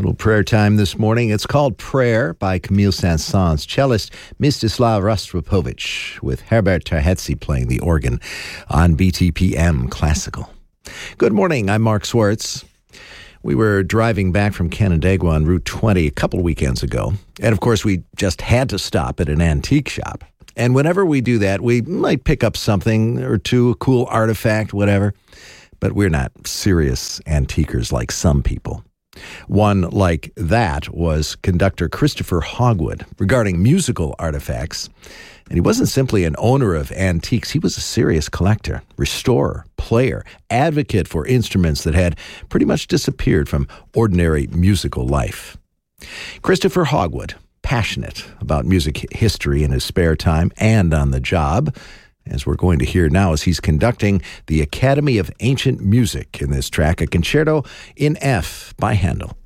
Little prayer time this morning. It's called Prayer by Camille Saint-Saëns, cellist Mstislav Rostropovich, with Herbert Terhetsi playing the organ on BTPM Classical. Good morning, I'm Mark Swartz. We were driving back from Canandaigua on Route 20 a couple weekends ago, and of course we just had to stop at an antique shop. And whenever we do that, we might pick up something or two, a cool artifact, whatever, but we're not serious antiquers like some people. One like that was conductor Christopher Hogwood regarding musical artifacts. And he wasn't simply an owner of antiques. He was a serious collector, restorer, player, advocate for instruments that had pretty much disappeared from ordinary musical life. Christopher Hogwood, passionate about music history in his spare time and on the job, as we're going to hear now as he's conducting the Academy of Ancient Music in this track, a concerto in F by Handel.